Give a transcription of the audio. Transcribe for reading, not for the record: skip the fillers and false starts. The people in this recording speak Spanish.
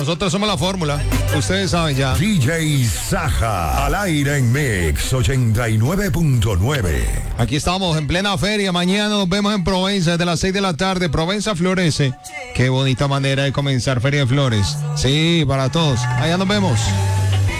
nosotros somos la fórmula. Ustedes saben ya. DJ Saja, al aire en Mix 89.9. Aquí estamos en plena feria. Mañana nos vemos en Provenza desde las 6 de la tarde. Provenza florece. Qué bonita manera de comenzar Feria de Flores. Sí, para todos. Allá nos vemos.